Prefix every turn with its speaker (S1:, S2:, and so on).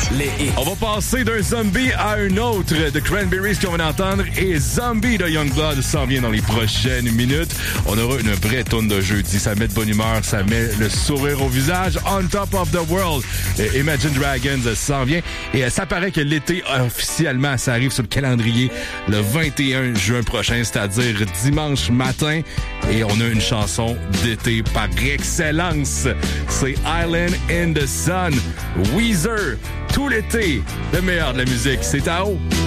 S1: les hits.
S2: On va passer d'un zombie à un autre. The Cranberries qu'on vient d'entendre et Zombie de Youngblood s'en vient dans les prochaines minutes. On aura une vraie tourne de jeudi. Ça met de bonne humeur, ça met le sourire au visage. On Top of the World. Imagine Dragons s'en vient. Et ça paraît que l'été, officiellement, ça arrive sur le calendrier le 21 juin prochain, c'est-à-dire dimanche matin. Et on a une chanson d'été par excellence. C'est Island in the Sun. Weezer. Tout l'été, le meilleur de la musique, c'est à haut.